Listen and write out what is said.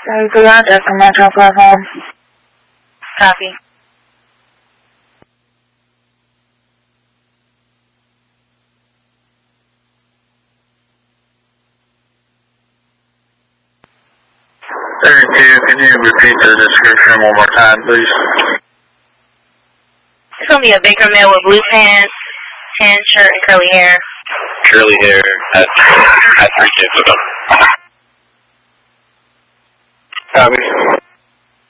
Beyond Delta Metro Platform. Copy. Can you repeat the description one more time, please? It's going to be a Baker male with blue pants, tan shirt, and curly hair. Curly hair at 3 J.